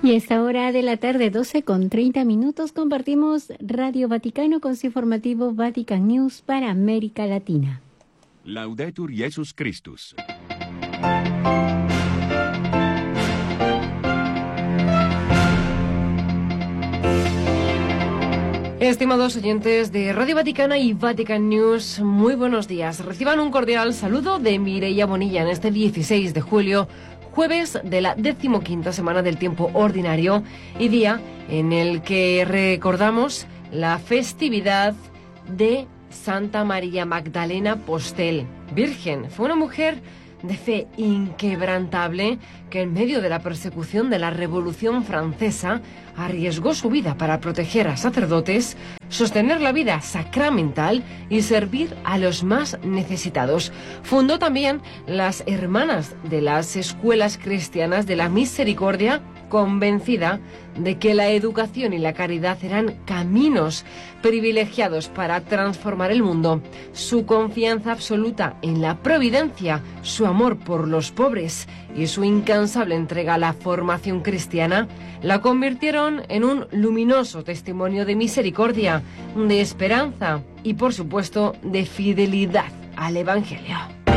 Y a esta hora de la tarde, 12:30, compartimos Radio Vaticano con su informativo Vatican News para América Latina. Laudetur Jesus Christus. Estimados oyentes de Radio Vaticana y Vatican News, muy buenos días. Reciban un cordial saludo de Mireia Bonilla en este 16 de julio, jueves de la 15ª semana del tiempo ordinario y día en el que recordamos la festividad de Santa María Magdalena Postel, virgen. Fue una mujer de fe inquebrantable que en medio de la persecución de la Revolución Francesa arriesgó su vida para proteger a sacerdotes, sostener la vida sacramental y servir a los más necesitados. Fundó también las Hermanas de las Escuelas Cristianas de la Misericordia, convencida de que la educación y la caridad eran caminos privilegiados para transformar el mundo. Su confianza absoluta en la providencia, su amor por los pobres y su incansable entrega a la formación cristiana la convirtieron en un luminoso testimonio de misericordia, de esperanza y, por supuesto, de fidelidad al Evangelio.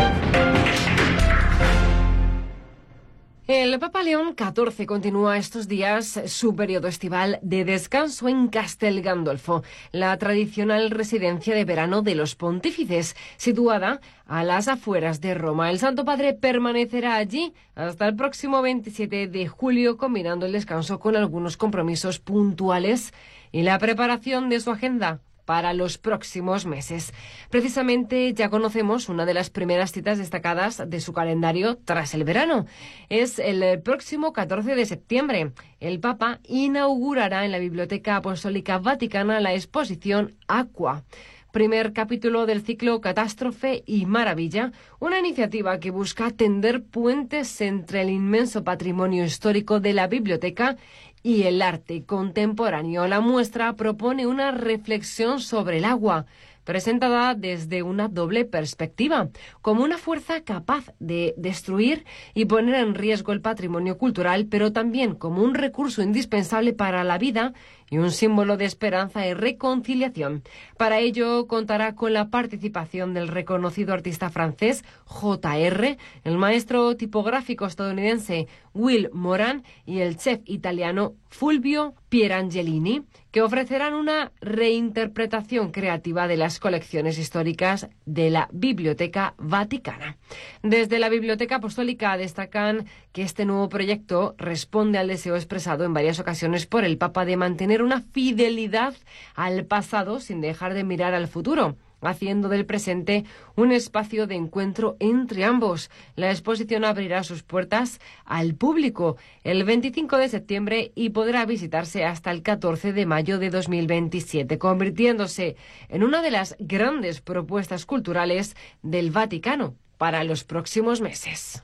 El Papa León XIV continúa estos días su periodo estival de descanso en Castel Gandolfo, la tradicional residencia de verano de los pontífices, situada a las afueras de Roma. El Santo Padre permanecerá allí hasta el próximo 27 de julio, combinando el descanso con algunos compromisos puntuales y la preparación de su agenda para los próximos meses. Precisamente ya conocemos una de las primeras citas destacadas de su calendario tras el verano. Es el próximo 14 de septiembre. El Papa inaugurará en la Biblioteca Apostólica Vaticana la exposición Aqua, primer capítulo del ciclo Catástrofe y Maravilla, una iniciativa que busca tender puentes entre el inmenso patrimonio histórico de la biblioteca y el arte contemporáneo. La muestra propone una reflexión sobre el agua, presentada desde una doble perspectiva, como una fuerza capaz de destruir y poner en riesgo el patrimonio cultural, pero también como un recurso indispensable para la vida y un símbolo de esperanza y reconciliación. Para ello contará con la participación del reconocido artista francés J.R., el maestro tipográfico estadounidense Will Moran y el chef italiano Fulvio Pierangelini, que ofrecerán una reinterpretación creativa de las colecciones históricas de la Biblioteca Vaticana. Desde la Biblioteca Apostólica destacan que este nuevo proyecto responde al deseo expresado en varias ocasiones por el Papa de mantener una fidelidad al pasado sin dejar de mirar al futuro, haciendo del presente un espacio de encuentro entre ambos. La exposición abrirá sus puertas al público el 25 de septiembre y podrá visitarse hasta el 14 de mayo de 2027, convirtiéndose en una de las grandes propuestas culturales del Vaticano para los próximos meses.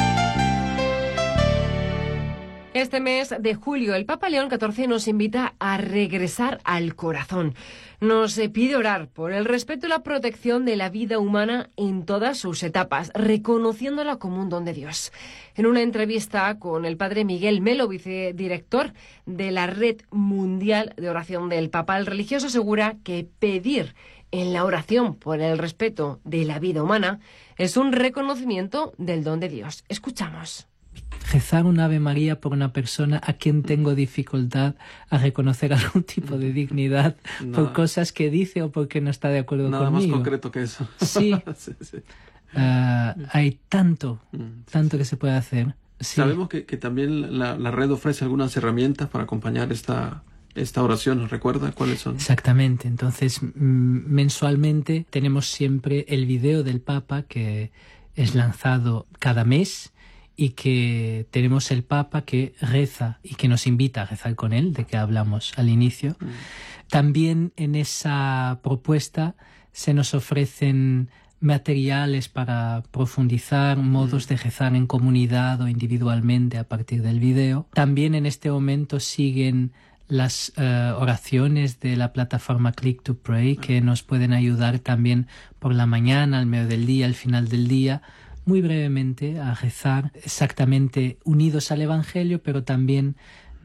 Este mes de julio, el Papa León XIV nos invita a regresar al corazón. Nos pide orar por el respeto y la protección de la vida humana en todas sus etapas, reconociéndola como un don de Dios. En una entrevista con el padre Miguel Melo, vicedirector de la Red Mundial de Oración del Papa, el religioso asegura que pedir en la oración por el respeto de la vida humana es un reconocimiento del don de Dios. Escuchamos. Rezar un Ave María por una persona a quien tengo dificultad a reconocer algún tipo de dignidad por cosas que dice o porque no está de acuerdo conmigo. Nada más concreto que eso. Sí. Sí. Hay tanto que se puede hacer. Sí. Sabemos que también la red ofrece algunas herramientas para acompañar esta oración. ¿Nos recuerda cuáles son? Exactamente. Entonces, mensualmente tenemos siempre el video del Papa que es lanzado cada mes, y que tenemos el Papa que reza y que nos invita a rezar con él, de que hablamos al inicio. También en esa propuesta se nos ofrecen materiales para profundizar, modos de rezar en comunidad o individualmente a partir del video. También en este momento siguen las oraciones de la plataforma Click to Pray, que nos pueden ayudar también por la mañana, al medio del día, al final del día, muy brevemente a rezar exactamente unidos al Evangelio, pero también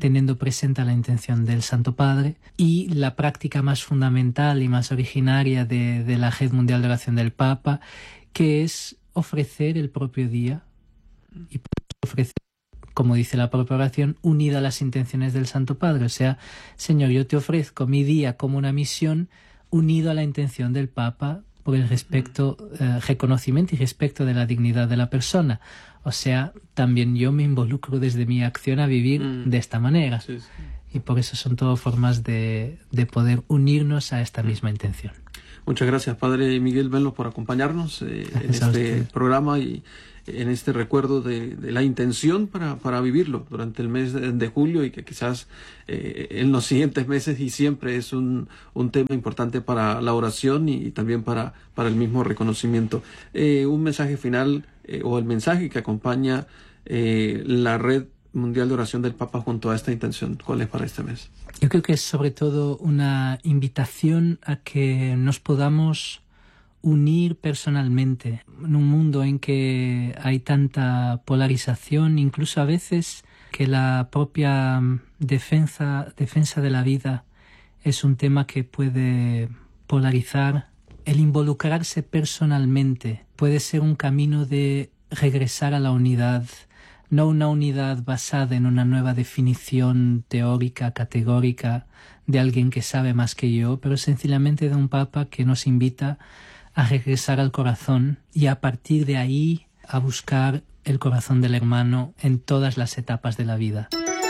teniendo presente la intención del Santo Padre, y la práctica más fundamental y más originaria de la Red Mundial de Oración del Papa, que es ofrecer el propio día, y ofrecer, como dice la propia oración, unida a las intenciones del Santo Padre. O sea, Señor, yo te ofrezco mi día como una misión unido a la intención del Papa por el reconocimiento y respeto de la dignidad de la persona. O sea, también yo me involucro desde mi acción a vivir de esta manera. Sí, sí. Y por eso son todas formas de poder unirnos a esta misma intención. Muchas gracias, Padre Miguel Venlos, por acompañarnos en este programa y en este recuerdo de la intención para vivirlo durante el mes de julio, y que quizás en los siguientes meses y siempre es un tema importante para la oración y también para el mismo reconocimiento. Un mensaje final o el mensaje que acompaña la Red Mundial de Oración del Papa junto a esta intención, ¿cuál es para este mes? Yo creo que es sobre todo una invitación a que nos podamos unir personalmente en un mundo en que hay tanta polarización, incluso a veces que la propia defensa de la vida es un tema que puede polarizar. El involucrarse personalmente puede ser un camino de regresar a la unidad, no una unidad basada en una nueva definición teórica, categórica, de alguien que sabe más que yo, pero sencillamente de un Papa que nos invita a regresar al corazón y a partir de ahí a buscar el corazón del hermano en todas las etapas de la vida.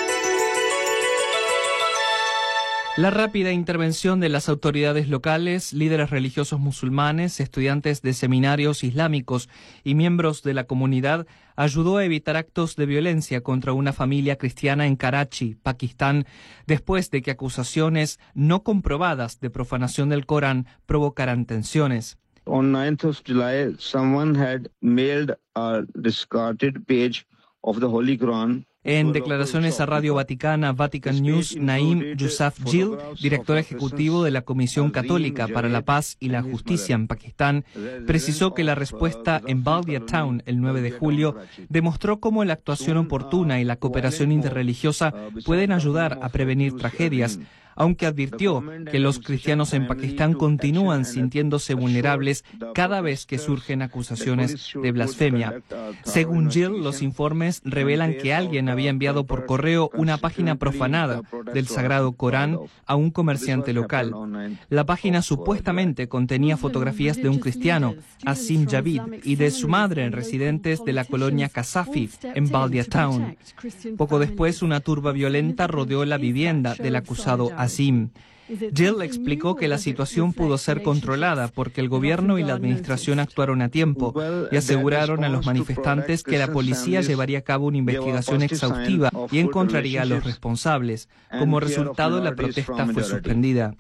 La rápida intervención de las autoridades locales, líderes religiosos musulmanes, estudiantes de seminarios islámicos y miembros de la comunidad ayudó a evitar actos de violencia contra una familia cristiana en Karachi, Pakistán, después de que acusaciones no comprobadas de profanación del Corán provocaran tensiones. On 9th of July, someone had mailed a discarded page of the Holy Quran. En declaraciones a Radio Vaticana, Vatican News, Naim Yousafzai, director ejecutivo de la Comisión Católica para la Paz y la Justicia en Pakistán, precisó que la respuesta en Baldia Town el 9 de julio demostró cómo la actuación oportuna y la cooperación interreligiosa pueden ayudar a prevenir tragedias, aunque advirtió que los cristianos en Pakistán continúan sintiéndose vulnerables cada vez que surgen acusaciones de blasfemia. Según Jill, los informes revelan que alguien había enviado por correo una página profanada del Sagrado Corán a un comerciante local. La página supuestamente contenía fotografías de un cristiano, Asim Javid, y de su madre, residentes de la colonia Kasafi, en Baldia Town. Poco después, una turba violenta rodeó la vivienda del acusado Asim. Jill explicó que la situación pudo ser controlada porque el gobierno y la administración actuaron a tiempo y aseguraron a los manifestantes que la policía llevaría a cabo una investigación exhaustiva y encontraría a los responsables. Como resultado, la protesta fue suspendida.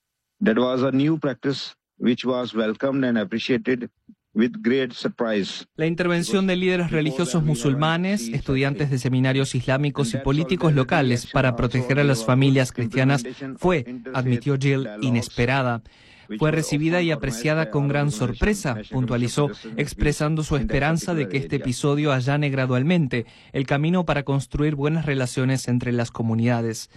La intervención de líderes religiosos musulmanes, estudiantes de seminarios islámicos y políticos locales para proteger a las familias cristianas fue, admitió Jill, inesperada. Fue recibida y apreciada con gran sorpresa, puntualizó, expresando su esperanza de que este episodio allane gradualmente el camino para construir buenas relaciones entre las comunidades.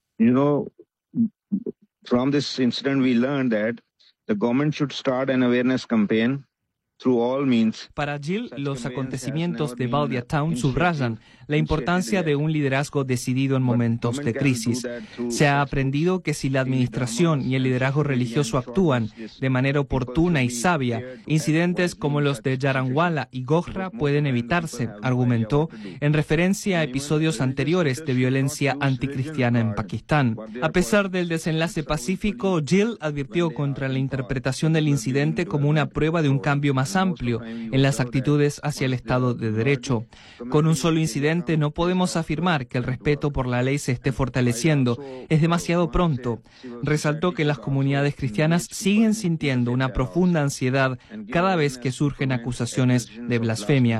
From this incident we learned that the government should start an awareness campaign. Para Jill, los acontecimientos de Baldia Town subrayan la importancia de un liderazgo decidido en momentos de crisis. Se ha aprendido que si la administración y el liderazgo religioso actúan de manera oportuna y sabia, incidentes como los de Jaranwala y Gohra pueden evitarse, argumentó, en referencia a episodios anteriores de violencia anticristiana en Pakistán. A pesar del desenlace pacífico, Jill advirtió contra la interpretación del incidente como una prueba de un cambio más amplio en las actitudes hacia el Estado de Derecho. Con un solo incidente no podemos afirmar que el respeto por la ley se esté fortaleciendo. Es demasiado pronto. Resaltó que las comunidades cristianas siguen sintiendo una profunda ansiedad cada vez que surgen acusaciones de blasfemia.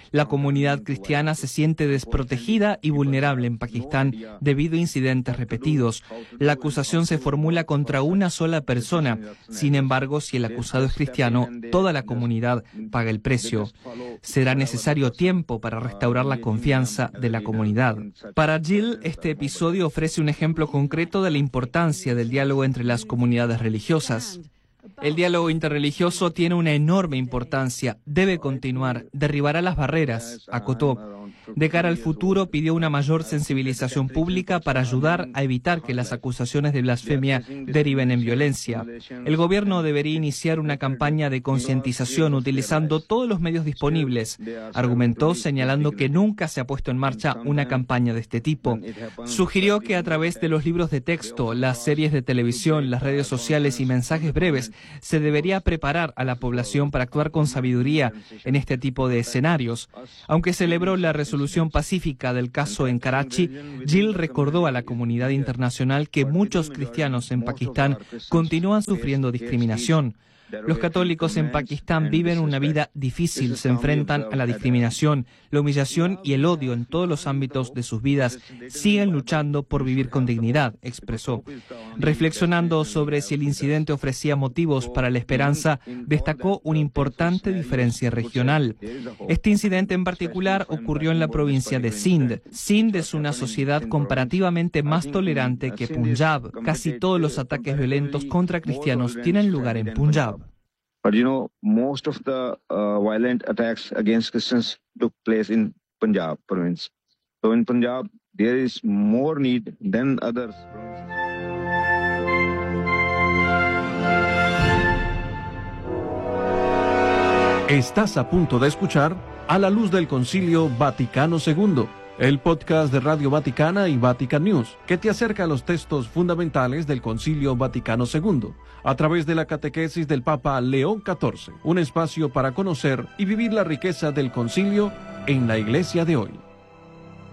La comunidad cristiana se siente desprotegida y vulnerable en Pakistán debido a incidentes repetidos. La acusación se formula contra una sola persona. Sin embargo, si el acusado es cristiano, toda la comunidad paga el precio. Será necesario tiempo para restaurar la confianza de la comunidad. Para Jill, este episodio ofrece un ejemplo concreto de la importancia del diálogo entre las comunidades religiosas. El diálogo interreligioso tiene una enorme importancia, debe continuar, derribará las barreras, acotó. De cara al futuro, pidió una mayor sensibilización pública para ayudar a evitar que las acusaciones de blasfemia deriven en violencia. El gobierno debería iniciar una campaña de concientización utilizando todos los medios disponibles, argumentó, señalando que nunca se ha puesto en marcha una campaña de este tipo. Sugirió que a través de los libros de texto, las series de televisión, las redes sociales y mensajes breves, se debería preparar a la población para actuar con sabiduría en este tipo de escenarios. Aunque celebró la resolución pacífica del caso en Karachi, Jill recordó a la comunidad internacional que muchos cristianos en Pakistán continúan sufriendo discriminación. Los católicos en Pakistán viven una vida difícil, se enfrentan a la discriminación, la humillación y el odio en todos los ámbitos de sus vidas. Siguen luchando por vivir con dignidad, expresó. Reflexionando sobre si el incidente ofrecía motivos para la esperanza, destacó una importante diferencia regional. Este incidente en particular ocurrió en la provincia de Sindh. Sindh es una sociedad comparativamente más tolerante que Punjab. Casi todos los ataques violentos contra cristianos tienen lugar en Punjab. But most of the violent attacks against Christians took place in Punjab province. So in Punjab, there is more need than others. Estás a punto de escuchar A la Luz del Concilio Vaticano II, el podcast de Radio Vaticana y Vatican News, que te acerca a los textos fundamentales del Concilio Vaticano II, a través de la catequesis del Papa León XIV, un espacio para conocer y vivir la riqueza del concilio en la Iglesia de hoy.